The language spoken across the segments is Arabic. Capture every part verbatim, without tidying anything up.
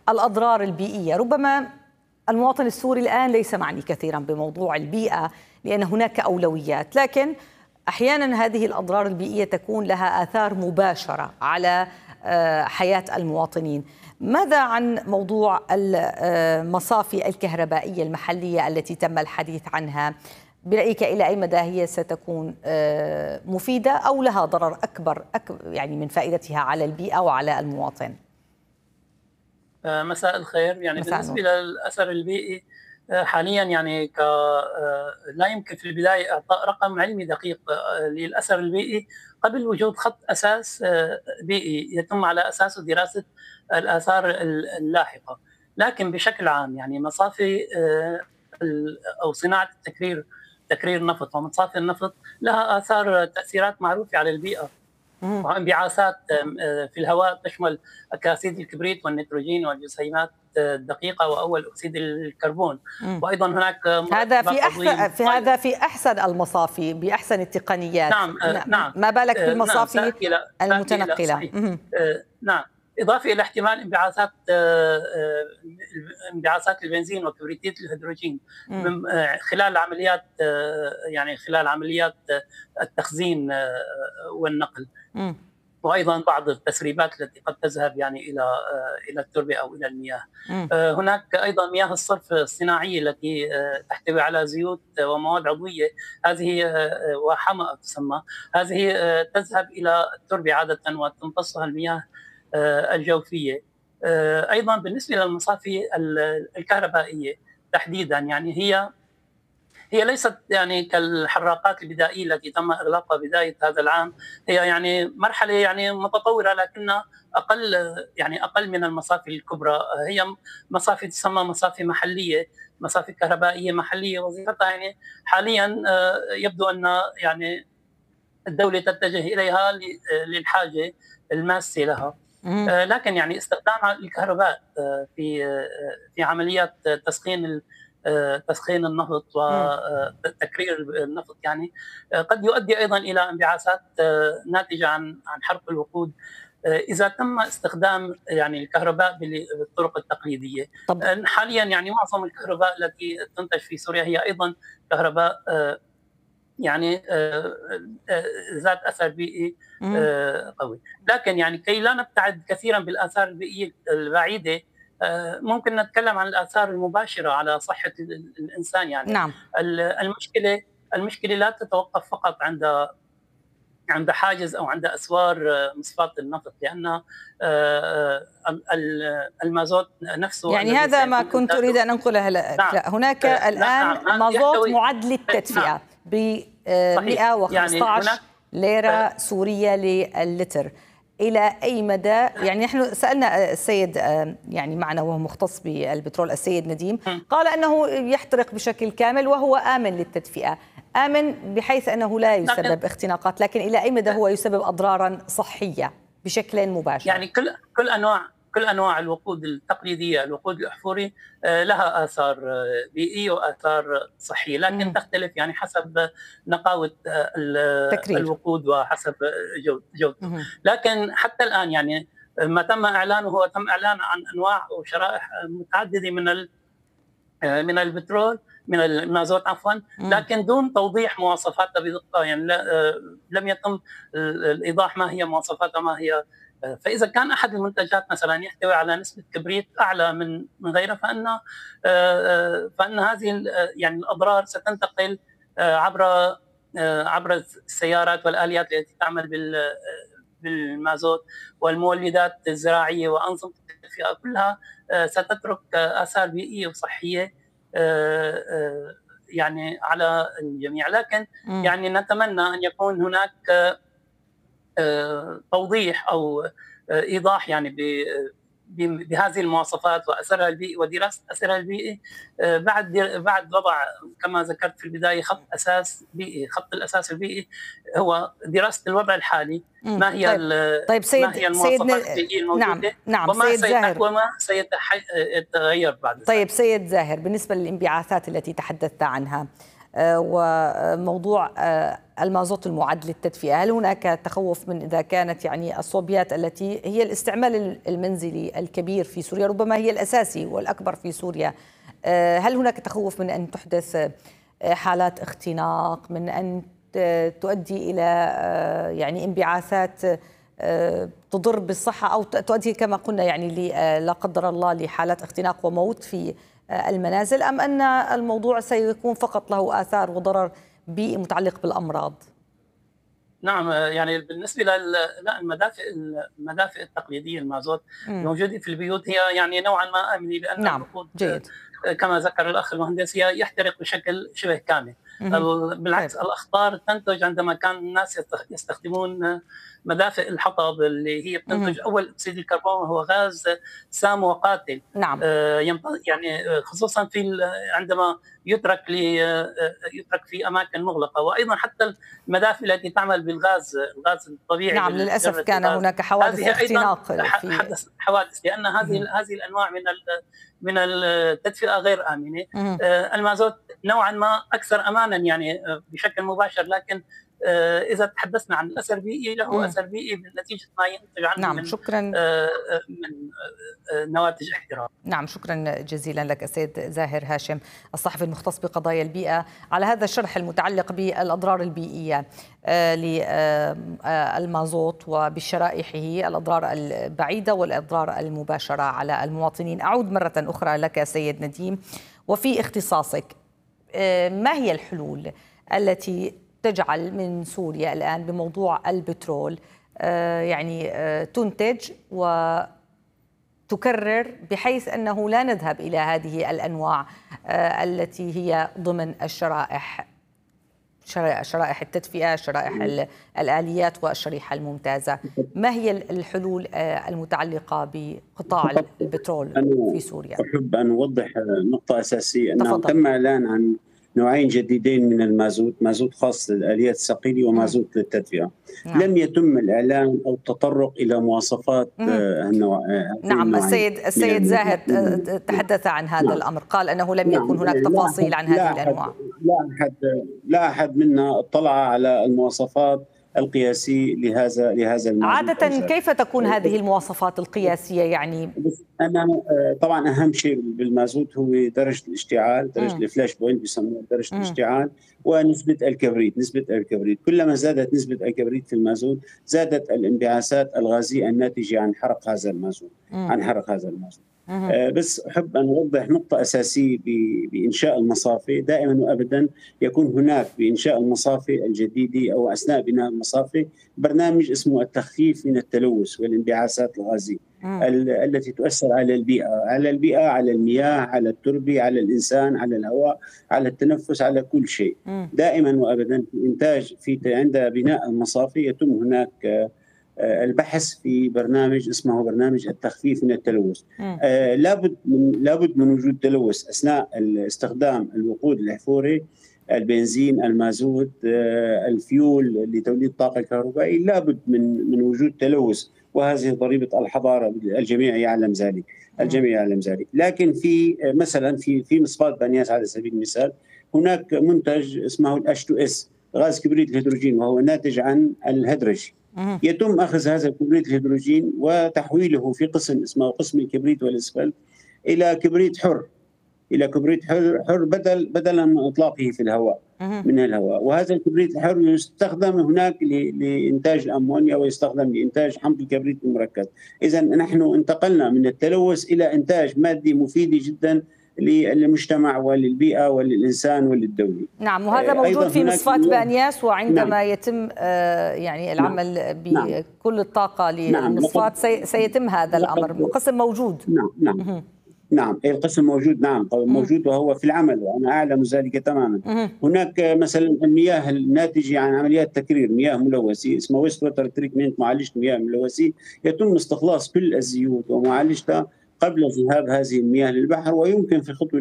الأضرار البيئية. ربما المواطن السوري الآن ليس معني كثيرا بموضوع البيئة لأن هناك أولويات، لكن أحيانا هذه الأضرار البيئية تكون لها آثار مباشرة على حياة المواطنين. ماذا عن موضوع المصافي الكهربائية المحلية التي تم الحديث عنها؟ برأيك إلى أي مدى هي ستكون مفيدة أو لها ضرر أكبر يعني من فائدتها على البيئة وعلى المواطن؟ مساء الخير. يعني مساء بالنسبة للأثر البيئي حاليا يعني ك لا يمكن في البداية إعطاء رقم علمي دقيق للأثر البيئي قبل وجود خط أساس بيئي يتم على أساسه دراسة الآثار اللاحقة. لكن بشكل عام يعني مصافي أو صناعة التكرير تكرير النفط ومصافي النفط لها آثار تأثيرات معروفة على البيئة وانبعاثات في الهواء تشمل أكاسيد الكبريت والنيتروجين والجسيمات الدقيقة وأول أكسيد الكربون. مم. وأيضا هناك هذا في أحسن في هذا في أحسن المصافي بأحسن التقنيات. نعم نعم ما بالك بالمصافي نعم المتنقلة. نعم إضافة إلى احتمال انبعاثات انبعاثات البنزين وكبريتيت الهيدروجين من خلال عمليات يعني خلال عمليات التخزين والنقل. م. وايضا بعض التسريبات التي قد تذهب يعني الى الى التربه او الى المياه. م. هناك ايضا مياه الصرف الصناعيه التي تحتوي على زيوت ومواد عضويه، هذه وحمأة تسمى، هذه تذهب الى التربه عاده وتمتصها المياه الجوفيه. ايضا بالنسبه للمصافي الكهربائيه تحديدا يعني هي هي ليست يعني كالحراقات البدائيه التي تم اغلاقها بدايه هذا العام، هي يعني مرحله يعني متطوره لكنها اقل يعني اقل من المصافي الكبرى. هي مصافي تسمى مصافي محليه، مصافي كهربائيه محليه، وظيفتها يعني حاليا يبدو ان يعني الدوله تتجه اليها للحاجه الماسه لها. لكن يعني استخدام الكهرباء في في عمليات تسخين تسخين النفط وتكرير النفط يعني قد يؤدي ايضا الى انبعاثات ناتجه عن عن حرق الوقود اذا تم استخدام يعني الكهرباء بالطرق التقليديه. طب. حاليا يعني معظم الكهرباء التي تنتج في سوريا هي ايضا كهرباء يعني ذات اثر بيئي قوي، لكن يعني كي لا نبتعد كثيرا بالاثار البيئيه البعيده ممكن نتكلم عن الآثار المباشرة على صحة الإنسان. يعني نعم. المشكلة المشكلة لا تتوقف فقط عند عند حاجز أو عند أسوار مصفاة النفط، لأن المازوت نفسه يعني هذا ما كنت أريد أن أنقله لك. نعم. هناك الآن نعم. مازوت معدل التدفئة نعم. ب مئة وخمسة عشر يعني ليرة سورية للتر. إلى أي مدى يعني نحن سألنا السيد يعني معنا وهو مختص بالبترول السيد نديم، قال أنه يحترق بشكل كامل وهو آمن للتدفئة، آمن بحيث أنه لا يسبب اختناقات، لكن إلى أي مدى هو يسبب أضرارا صحية بشكل مباشر؟ يعني كل كل أنواع كل انواع الوقود التقليديه، الوقود الاحفوري لها اثار بيئيه واثار صحيه، لكن مم. تختلف يعني حسب نقاوه الوقود وحسب جودته. لكن حتى الان يعني ما تم اعلانه هو تم اعلان عن انواع وشرائح متعدده من من البترول من المازوت عفوا، لكن دون توضيح مواصفاتها بدقه. يعني لم يتم الايضاح ما هي مواصفاتها ما هي. فإذا كان أحد المنتجات مثلا يحتوي على نسبة كبريت أعلى من من غيره فإن فإن هذه يعني الأضرار ستنتقل عبر عبر السيارات والآليات التي تعمل بالمازوت والمولدات الزراعية وأنظمة التدفئة، كلها ستترك آثار بيئية وصحية يعني على الجميع. لكن يعني نتمنى أن يكون هناك توضيح أو إيضاح يعني بهذه المواصفات وأثرها البيئي ودراسة أثرها البيئي بعد بعد وضع كما ذكرت في البداية خط أساس بيئي. خط الأساس البيئي هو دراسة الوضع الحالي، ما هي طيب, طيب سيد ما هي المواصفات البيئية الموجودة نعم نعم وما سيد زاهر وما سيتغير بعد ذلك. طيب سيد زاهر، بالنسبة للانبعاثات التي تحدثت عنها وموضوع المازوت المعد للتدفئة، هل هناك تخوف من إذا كانت يعني الصوبيات التي هي الاستعمال المنزلي الكبير في سوريا، ربما هي الأساسي والأكبر في سوريا، هل هناك تخوف من أن تحدث حالات اختناق، من أن تؤدي إلى يعني انبعاثات تضر بالصحة أو تؤدي كما قلنا يعني لا قدر الله لحالات اختناق وموت في المنازل، أم أن الموضوع سيكون فقط له آثار وضرر بيئي متعلق بالأمراض؟ نعم، يعني بالنسبة للمدافئ المدافئ التقليدية المازوت الموجودة في البيوت هي يعني نوعا ما آمنة، لأن نعم جيد. كما ذكر الأخ المهندس هي يحترق بشكل شبه كامل. بالعكس طيب. الأخطار تنتج عندما كان الناس يستخدمون مدافئ الحطب اللي هي بتنتج أول أكسيد الكربون، وهو غاز سام وقاتل. نعم. يعني خصوصا في عندما يترك يترك في أماكن مغلقة، وأيضا حتى المدافئ التي تعمل بالغاز الغاز الطبيعي. نعم للأسف كان هناك حوادث اختناق في حدث حوادث لأن هذه هذه الأنواع من من التدفئة غير آمنة. المازوت نوعا ما أكثر أمانا يعني بشكل مباشر، لكن إذا تحدثنا عن الأثر البيئي له مم. أثر بيئي نتيجة ما ينتج عنه نعم من شكرا من نواتج احتراق. نعم شكرا جزيلا لك السيد زاهر هاشم الصحفي المختص بقضايا البيئة على هذا الشرح المتعلق بالأضرار البيئية للمازوت وبشرائحه، الأضرار البعيدة والأضرار المباشرة على المواطنين. أعود مرة أخرى لك سيد نديم، وفي اختصاصك ما هي الحلول التي تجعل من سوريا الآن بموضوع البترول يعني تنتج وتكرر بحيث أنه لا نذهب إلى هذه الأنواع التي هي ضمن الشرائح شرائح التدفئة، شرائح الآليات والشريحة الممتازة؟ ما هي الحلول المتعلقة بقطاع البترول في سوريا؟ أحب أن أوضح نقطة أساسية، أنه تم إعلان عن نوعين جديدين من المازوت، مازوت خاص للآليات الثقيلة ومازوت للتدفئة. نعم. لم يتم الإعلان أو التطرق إلى مواصفات النوع. نعم السيد السيد زاهر تحدث عن هذا لا. الأمر، قال أنه لم يكن نعم. هناك تفاصيل عن هذه الأنواع. لا أحد لا أحد منا اطلع على المواصفات القياسي لهذا لهذا المازوت. عادة كيف تكون هذه المواصفات القياسية يعني؟ أنا طبعا أهم شيء بالمازوت هو درجة الاشتعال، درجة م. الفلاش بوينت بيسموها درجة م. الاشتعال، ونسبة الكبريت. نسبة الكبريت كلما زادت نسبة الكبريت في المازوت زادت الانبعاثات الغازية الناتجة عن حرق هذا المازوت م. عن حرق هذا المازوت. آه بس أحب أن أوضح نقطة أساسية بإنشاء المصافي. دائما وأبدا يكون هناك بإنشاء المصافي الجديدة أو أثناء بناء المصافي برنامج اسمه التخفيف من التلوث والانبعاثات الغازية التي تؤثر على البيئة على البيئة على المياه، على التربة، على الإنسان، على الهواء، على التنفس، على كل شيء. دائما وأبدا في إنتاج في عند بناء المصافي يتم هناك البحث في برنامج اسمه برنامج التخفيف من التلوث. آه لابد من لابد من وجود تلوث اثناء استخدام الوقود الاحفوري، البنزين، المازوت، آه الفيول لتوليد الطاقه الكهربائيه، لابد من من وجود تلوث، وهذه ضريبه الحضاره، الجميع يعلم ذلك، الجميع يعلم ذلك. لكن في مثلا في في مصفاة بنياس على سبيل المثال هناك منتج اسمه الاتش تو اس، غاز كبريت الهيدروجين، وهو ناتج عن الهيدروجين. يتم أخذ هذا الكبريت الهيدروجين وتحويله في قسم اسمه قسم الكبريت والإسفلت إلى كبريت حر، إلى كبريت حر, حر بدل بدلا من إطلاقه في الهواء من الهواء. وهذا الكبريت الحر يستخدم هناك لإنتاج الأمونيا ويستخدم لإنتاج حمض الكبريت المركز. إذا نحن انتقلنا من التلوث إلى إنتاج مادة مفيدة جدا للمجتمع وللبيئة وللإنسان وللدولة. نعم، وهذا موجود في مصفاة بانياس، وعندما نعم. يتم يعني العمل نعم. بكل الطاقة للمصفاة نعم. سيتم هذا الأمر. القسم موجود. نعم نعم نعم القسم موجود، نعم موجود وهو في العمل، وأنا أعلم ذلك تماما. مم. هناك مثلا المياه الناتجة عن عمليات تكرير مياه ملوثة اسمها ويست ووتر تريتمنت، معالجة مياه ملوثة، يتم استخلاص كل الزيوت ومعالجتها قبل ذهاب هذه المياه للبحر، ويمكن في خطوة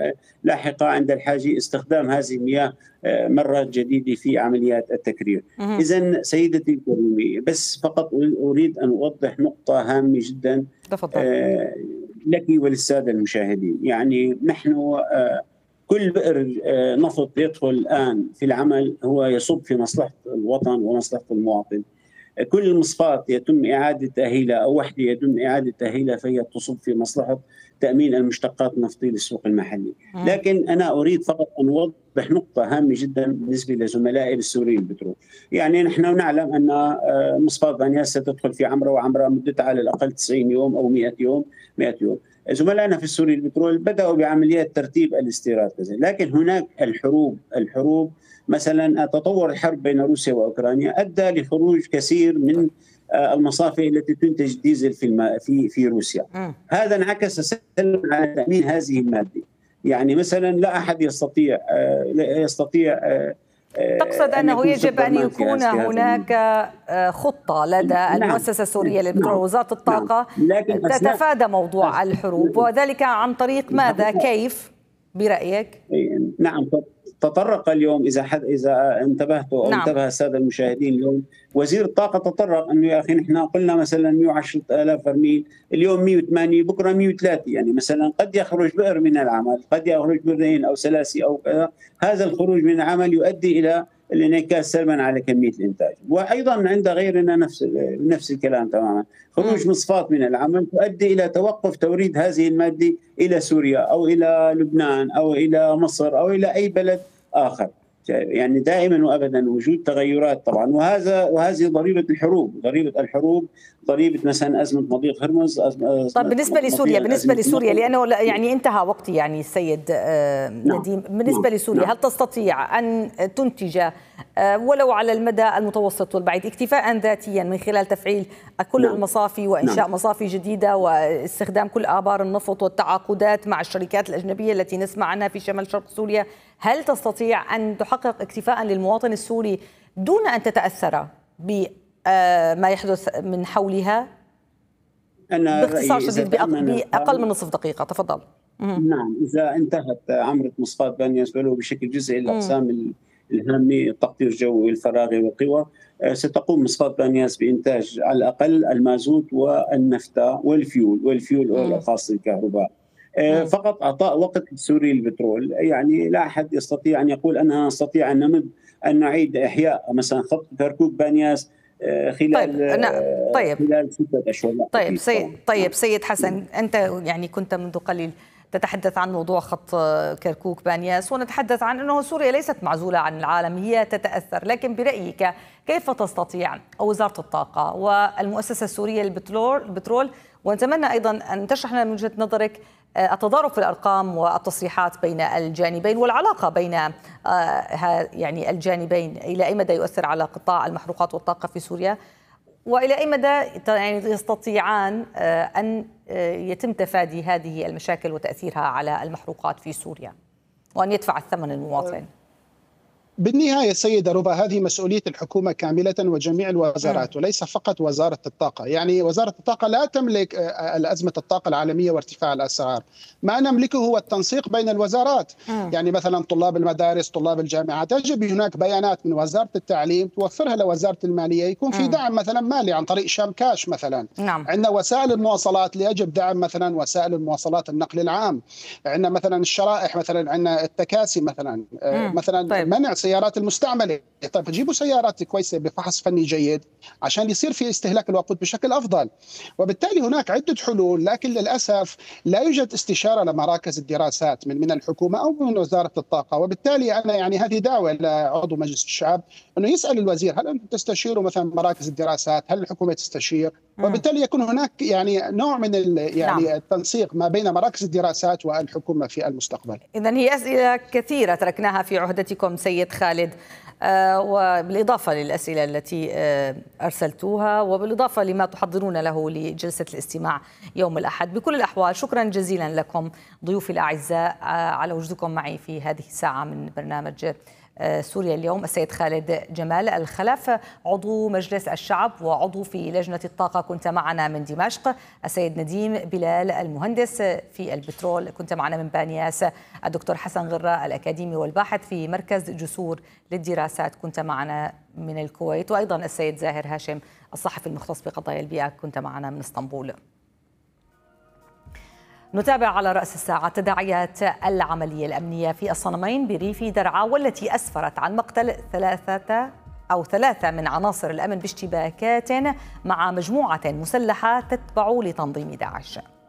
لاحقة عند الحاجة استخدام هذه المياه مرة جديدة في عمليات التكرير. إذن سيدتي الكريمة، بس فقط أريد أن أوضح نقطة هامة جدا تفضل. لك وللسادة المشاهدين. يعني نحن كل بئر نفط يدخل الآن في العمل هو يصب في مصلحة الوطن ومصلحة المواطن. كل المصفات يتم إعادة تأهيلها أو وحدة يتم إعادة تأهيلها فهي تصب في مصلحة تأمين المشتقات النفطية للسوق المحلي. لكن أنا أريد فقط أن أوضح نقطة هامة جدا بالنسبة لزملائي السوريين البترول. يعني نحن نعلم أن مصفاة بانياس ستدخل في عمرة، وعمرة مدتها على الأقل تسعين يوم أو مئة يوم مئة يوم. زملائنا في السوري البترول بدأوا بعمليات ترتيب الاستيراد، لكن هناك الحروب الحروب مثلا تطور الحرب بين روسيا واوكرانيا ادى لخروج كثير من المصافي التي تنتج ديزل في الم... في في روسيا. م. هذا انعكس سلبا على تامين هذه الماده. يعني مثلا لا احد يستطيع لا يستطيع تقصد انه يجب ان يكون هناك خطه لدى نعم. المؤسسه السوريه للبترول نعم. ووزاره الطاقه نعم. تتفادى موضوع الحروب، وذلك عن طريق ماذا؟ كيف برايك؟ نعم، تطرق اليوم اذا حد اذا انتبهتوا او نعم. انتبه الساده المشاهدين، اليوم وزير الطاقه تطرق انه يا اخي نحن قلنا مثلا مئة وعشرة آلاف برميل، اليوم مئة وثمانية، بكره مئة وثلاثة، يعني مثلا قد يخرج بئر من العمل، قد يخرج بئرين او ثلاثه او كذا. هذا الخروج من العمل يؤدي الى الانعكاس سلبا على كميه الانتاج. وايضا عند غيرنا نفس نفس الكلام تماما، خروج مصفات من العمل تؤدي الى توقف توريد هذه الماده الى سوريا او الى لبنان او الى مصر او الى اي بلد اخر. يعني دائما وابدا وجود تغيرات طبعا، وهذا وهذه ضريبه الحروب، ضريبه الحروب، ضريبه مثلا ازمه مضيق هرمز. أزمة طب بالنسبه لسوريا، بالنسبه لسوريا لانه يعني انتهى وقتي يعني السيد نديم، بالنسبه نعم. لسوريا نعم. هل تستطيع ان تنتج ولو على المدى المتوسط والبعيد اكتفاء ذاتيا من خلال تفعيل كل نعم. المصافي وانشاء نعم. مصافي جديده واستخدام كل ابار النفط والتعاقدات مع الشركات الاجنبيه التي نسمع عنها في شمال شرق سوريا؟ هل تستطيع ان تحقق اكتفاء للمواطن السوري دون ان تتاثر بما يحدث من حولها؟ أنا باختصار شديد باقل من نصف دقيقه، تفضل. نعم، اذا انتهت عمره مصفاة بانياس ولو بشكل جزئي الاقسام الهامه، التقطير الجوي والفراغي والقوى، ستقوم مصفاة بانياس بانتاج على الاقل المازوت والنفطه والفيول والفيول الخاص بالكهرباء. فقط اعطاء وقت لسوري البترول، يعني لا احد يستطيع ان يقول اننا نستطيع ان نمد ان نعيد احياء مثلا خط كركوك بانياس خلال طيب. طيب. خلال ستة اشهر. طيب سيد طيب سيد حسن، انت يعني كنت منذ قليل تتحدث عن موضوع خط كركوك بانياس، ونتحدث عن أنه سوريا ليست معزولة عن العالم، هي تتأثر، لكن برأيك كيف تستطيع وزارة الطاقة والمؤسسة السورية للبترول، ونتمنى أيضا أن تشرح لنا من وجهة نظرك التضارب في الأرقام والتصريحات بين الجانبين والعلاقة بين يعني الجانبين، إلى أي مدى يؤثر على قطاع المحروقات والطاقة في سوريا، وإلى أي مدى يعني يستطيعان أن يتم تفادي هذه المشاكل وتأثيرها على المحروقات في سوريا، وأن يدفع الثمن المواطن؟ بالنهاية سيدة ربا، هذه مسؤولية الحكومة كاملة وجميع الوزارات، وليس فقط وزارة الطاقة. يعني وزارة الطاقة لا تملك أزمة الطاقة العالمية وارتفاع الأسعار، ما نملكه هو التنسيق بين الوزارات. يعني مثلا طلاب المدارس، طلاب الجامعات، يجب هناك بيانات من وزارة التعليم توفرها لوزارة المالية، يكون في دعم مثلا مالي عن طريق شام كاش مثلا. نعم. عندنا وسائل المواصلات اللي يجب دعم مثلا وسائل المواصلات النقل العام، عندنا مثلا الشرائح، مثلا عندنا التكاسي مثلا، مثلا طيب. منع سيارات المستعمله. طيب جيبوا سيارات كويسه بفحص فني جيد عشان يصير في استهلاك الوقود بشكل افضل. وبالتالي هناك عده حلول، لكن للاسف لا يوجد استشاره لمراكز الدراسات من من الحكومه او من وزاره الطاقه. وبالتالي انا يعني هذه دعوه لعضو مجلس الشعب انه يسال الوزير، هل انتم تستشيروا مثلا مراكز الدراسات؟ هل الحكومه تستشير؟ وبالتالي يكون هناك يعني نوع من يعني نعم. التنسيق ما بين مراكز الدراسات والحكومه في المستقبل. اذا هي اسئله كثيره تركناها في عهدتكم سيد خالد، آه وبالإضافة للأسئلة التي آه أرسلتوها، وبالإضافة لما تحضرون له لجلسة الاستماع يوم الأحد. بكل الأحوال شكرا جزيلا لكم ضيوفي الأعزاء آه على وجودكم معي في هذه الساعة من برنامج سوريا اليوم. السيد خالد جمال الخلف عضو مجلس الشعب وعضو في لجنة الطاقة كنت معنا من دمشق. السيد نديم بلال المهندس في البترول كنت معنا من بانياس. الدكتور حسن غرة الأكاديمي والباحث في مركز جسور للدراسات كنت معنا من الكويت. وأيضا السيد زاهر هاشم الصحفي المختص بقضايا البيئة كنت معنا من اسطنبول. نتابع على رأس الساعة تداعيات العملية الأمنية في الصنمين بريف درعا، والتي أسفرت عن مقتل ثلاثة أو ثلاثة من عناصر الأمن باشتباكات مع مجموعة مسلحة تتبع لتنظيم داعش.